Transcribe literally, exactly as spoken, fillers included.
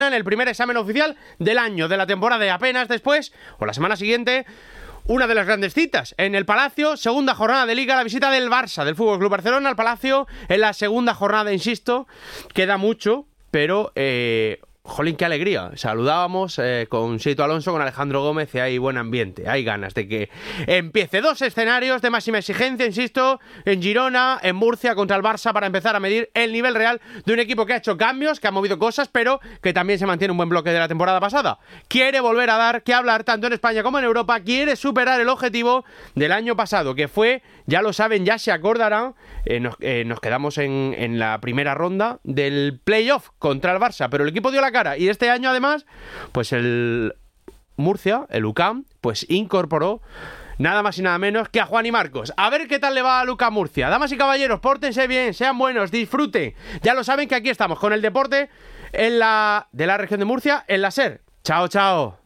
en el primer examen oficial del año, de la temporada, y apenas después, o la semana siguiente, una de las grandes citas en el Palacio, segunda jornada de Liga, la visita del Barça, del F C Barcelona al Palacio en la segunda jornada, insisto, queda mucho, pero... Eh, Jolín, qué alegría. Saludábamos eh, con Sito Alonso, con Alejandro Gómez, y hay buen ambiente. Hay ganas de que empiece. Dos escenarios de máxima exigencia, insisto, en Girona, en Murcia, contra el Barça, para empezar a medir el nivel real de un equipo que ha hecho cambios, que ha movido cosas, pero que también se mantiene un buen bloque de la temporada pasada. Quiere volver a dar que hablar tanto en España como en Europa. Quiere superar el objetivo del año pasado, que fue, ya lo saben, ya se acordarán, eh, nos, eh, nos quedamos en, en la primera ronda del playoff contra el Barça, pero el equipo dio la cara, y este año además pues el Murcia, el U C A M, pues incorporó nada más y nada menos que a Juan y Marcos. A ver qué tal le va a U C A M Murcia. Damas y caballeros, pórtense bien, sean buenos, disfruten. Ya lo saben que aquí estamos con el deporte en la de la región de Murcia, en la SER. Chao, chao.